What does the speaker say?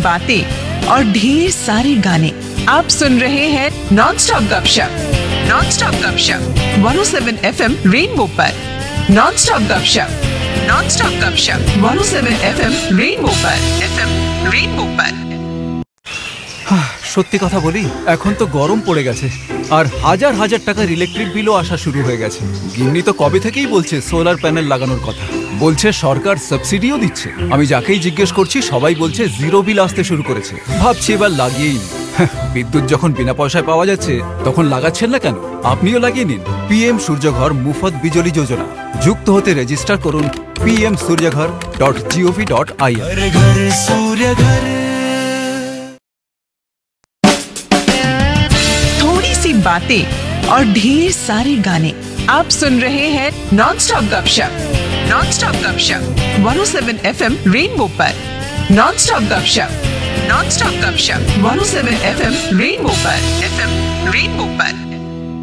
बातें और ढेर सारे गाने। आप सुन रहे हैं नॉन स्टॉप गपशप। नॉन स्टॉप गपशप 107 FM रेनबो पर। नॉन स्टॉप गपशप, नॉन स्टॉप गपशप 107 FM रेनबो पर। সত্যি কথা বলি, এখন তো গরম পড়ে গেছে আর হাজার হাজার টাকার ইলেকট্রিক বিলও আসা শুরু হয়ে গেছে। গিন্নি তো কবে থেকেই বলছে সোলার প্যানেল লাগানোর কথা, বলছে সরকার সাবসিডিও দিচ্ছে। আমি যাকেই জিজ্ঞেস করছি সবাই বলছে জিরো বিল আসতে শুরু করেছে। ভাবছি এবার লাগিয়েই নি। বিদ্যুৎ যখন বিনা পয়সায় পাওয়া যাচ্ছে তখন লাগাচ্ছেন না কেন? আপনিও লাগিয়ে নিন PM সূর্যঘর মুফত বিজলি যোজনা। যুক্ত হতে রেজিস্টার করুন pmsuryaghar.gov.in। बातें और ढेर सारे गाने। आप सुन रहे हैं नॉन स्टॉप गपशप। नॉन स्टॉप गपशप 107 FM रेनबो पर। नॉन स्टॉप गपशप, नॉन स्टॉप गपशप 107 FM रेनबो पर।